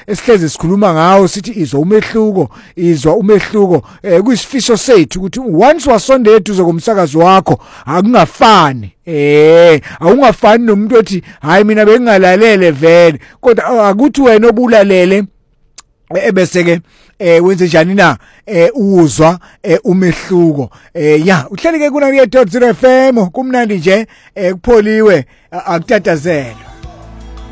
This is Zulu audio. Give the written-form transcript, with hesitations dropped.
esihleze sikhuluma ngawo sithi izwa umehluko kuyisifiso sethu ukuthi once wasondela eduze komsakazo wakho akungafani awungafani nomuntu othi hayi mina bengingalalele vele kodwa akuthi wena obulalele ebese ke wenze njani na uzwa umehluko uhleli ke kuna 98.0 FM kumnandi nje kupholiwe akutatazelwe.